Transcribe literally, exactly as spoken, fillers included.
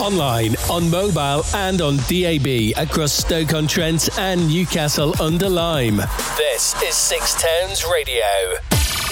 Online, on mobile and on D A B across Stoke-on-Trent and Newcastle under Lyme. This is Six Towns Radio.